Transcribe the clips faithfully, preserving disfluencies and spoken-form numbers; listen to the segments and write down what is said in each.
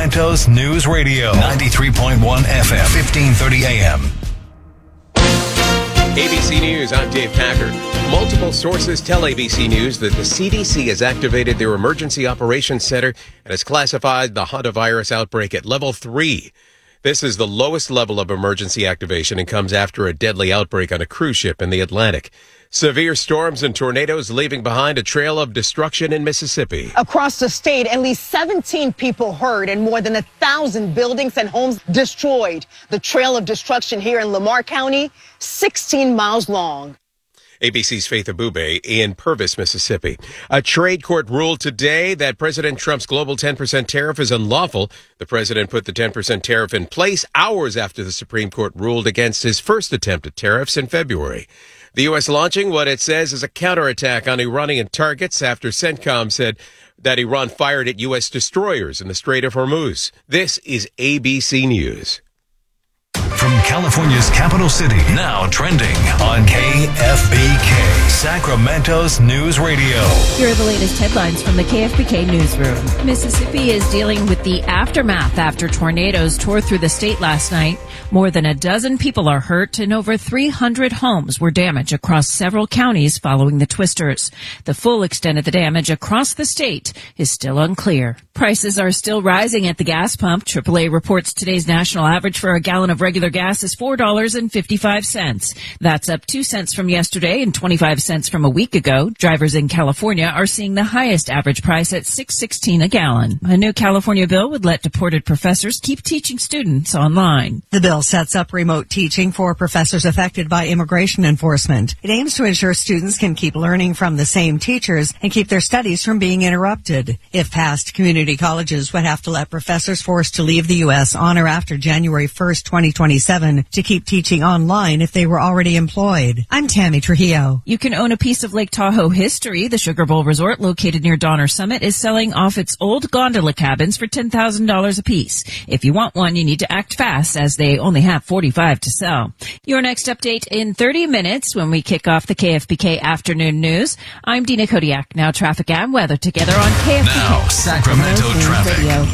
Sacramento's News Radio, ninety-three point one F M, fifteen thirty A M. A B C News, I'm Dave Packard. Multiple sources tell A B C News that the C D C has activated their Emergency Operations Center and has classified the hantavirus outbreak at level three. This is the lowest level of emergency activation and comes after a deadly outbreak on a cruise ship in the Atlantic. Severe storms and tornadoes leaving behind a trail of destruction in Mississippi. Across the state, at least seventeen people hurt and more than a thousand buildings and homes destroyed. The trail of destruction here in Lamar County, sixteen miles long. A B C's Faith Abube in Purvis, Mississippi. A trade court ruled today that President Trump's global ten percent tariff is unlawful. The president put the ten percent tariff in place hours after the Supreme Court ruled against his first attempt at tariffs in February. The U S launching what it says is a counterattack on Iranian targets after CENTCOM said that Iran fired at U S destroyers in the Strait of Hormuz. This is A B C News. From California's capital city, now trending on K F B K, Sacramento's News Radio. Here are the latest headlines from the K F B K newsroom. Mississippi is dealing with the aftermath after tornadoes tore through the state last night. More than a dozen people are hurt and over three hundred homes were damaged across several counties following the twisters. The full extent of the damage across the state is still unclear. Prices are still rising at the gas pump. triple A reports today's national average for a gallon of regular gas is four dollars and fifty-five cents. That's up two cents from yesterday and twenty-five cents from a week ago. Drivers in California are seeing the highest average price at six dollars and sixteen cents a gallon. A new California bill would let deported professors keep teaching students online. The bill sets up remote teaching for professors affected by immigration enforcement. It aims to ensure students can keep learning from the same teachers and keep their studies from being interrupted. If passed, community colleges would have to let professors forced to leave the U S on or after January first, twenty twenty-seven to keep teaching online if they were already employed. I'm Tammy Trujillo. You can own a piece of Lake Tahoe history. The Sugar Bowl Resort, located near Donner Summit, is selling off its old gondola cabins for ten thousand dollars apiece. If you want one, you need to act fast, as they only have forty-five to sell. Your next update in thirty minutes when we kick off the K F B K Afternoon News. I'm Dina Kodiak. Now traffic and weather together on K F B K. Now, Sacramento traffic. Video.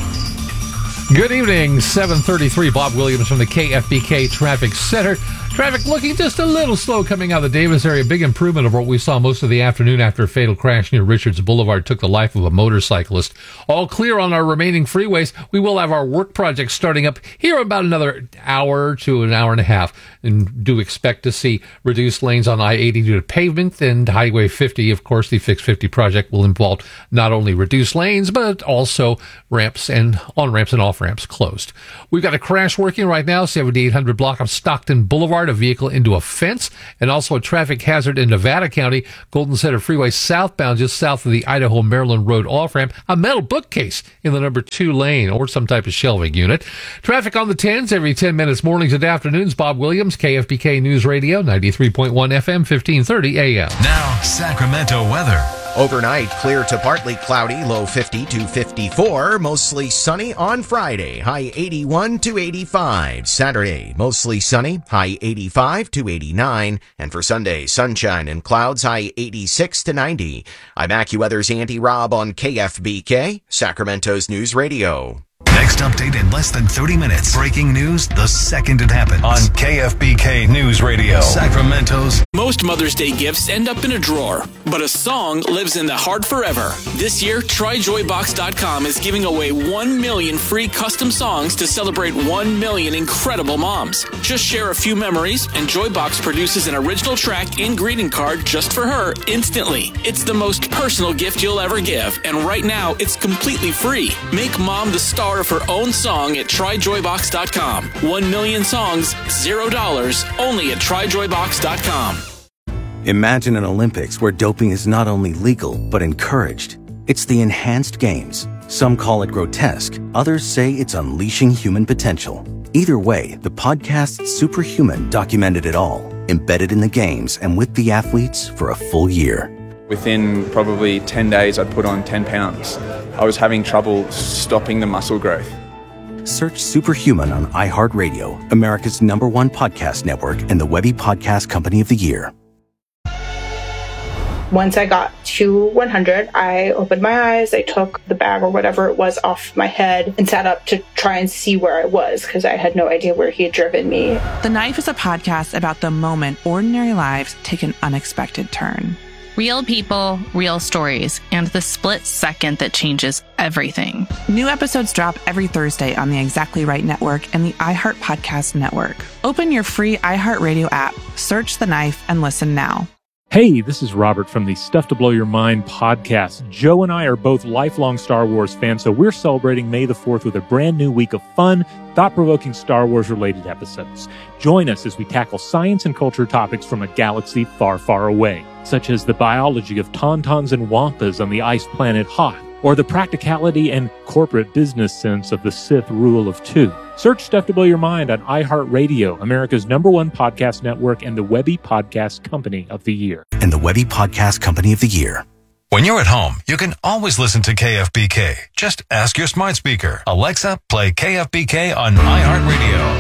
Good evening, seven thirty-three. Bob Williams from the K F B K Traffic Center. Traffic looking just a little slow coming out of the Davis area. Big improvement over what we saw most of the afternoon after a fatal crash near Richards Boulevard took the life of a motorcyclist. All clear on our remaining freeways. We will have our work project starting up here about another hour to an hour and a half, and do expect to see reduced lanes on I eighty due to pavement, and Highway fifty. Of course, the Fix fifty project will involve not only reduced lanes, but also ramps and on-ramps and off-ramps closed. We've got a crash working right now, seventy-eight hundred block of Stockton Boulevard, a vehicle into a fence, and also a traffic hazard in Nevada County, Golden Center Freeway southbound, just south of the Idaho-Maryland Road off-ramp, a metal bookcase in the number two lane, or some type of shelving unit. Traffic on the tens every ten minutes, mornings and afternoons. Bob Williams, K F B K News Radio, ninety-three point one F M, fifteen thirty A M. Now, Sacramento weather. Overnight, clear to partly cloudy, low fifty to fifty-four. Mostly sunny on Friday, high eighty-one to eighty-five. Saturday, mostly sunny, high eighty-five to eighty-nine. And for Sunday, sunshine and clouds, high eighty-six to ninety. I'm AccuWeather's Andy Robb on K F B K, Sacramento's News Radio. Next update in less than thirty minutes. Breaking news the second it happens on K F B K News Radio, Sacramento's. Most Mother's Day gifts end up in a drawer, but a song lives in the heart forever. This year, Try Joy Box dot com is giving away one million free custom songs to celebrate one million incredible moms. Just share a few memories, and Joybox produces an original track and greeting card just for her instantly. It's the most personal gift you'll ever give, and right now, it's completely free. Make mom the star of her own song at Try Joy Box dot com. One million songs, zero dollars, only at Try Joy Box dot com. Imagine an Olympics where doping is not only legal, but encouraged. It's the Enhanced Games. Some call it grotesque. Others say it's unleashing human potential. Either way, the podcast Superhuman documented it all, embedded in the games and with the athletes for a full year. Within probably ten days, I'd put on ten pounds. I was having trouble stopping the muscle growth. Search Superhuman on iHeartRadio, America's number one podcast network and the Webby Podcast Company of the Year. Once I got to one hundred, I opened my eyes, I took the bag or whatever it was off my head and sat up to try and see where I was because I had no idea where he had driven me. The Knife is a podcast about the moment ordinary lives take an unexpected turn. Real people, real stories, and the split second that changes everything. New episodes drop every Thursday on the Exactly Right Network and the iHeart Podcast Network. Open your free iHeartRadio app, search The Knife, and listen now. Hey, this is Robert from the Stuff to Blow Your Mind podcast. Joe and I are both lifelong Star Wars fans, so we're celebrating May the fourth with a brand new week of fun, thought-provoking Star Wars-related episodes. Join us as we tackle science and culture topics from a galaxy far, far away, such as the biology of tauntauns and wampas on the ice planet Hoth, or the practicality and corporate business sense of the Sith rule of two. Search Stuff to Blow Your Mind on iHeartRadio, America's number one podcast network and the Webby Podcast Company of the Year. And the Webby Podcast Company of the Year. When you're at home, you can always listen to K F B K. Just ask your smart speaker, Alexa, play K F B K on iHeartRadio.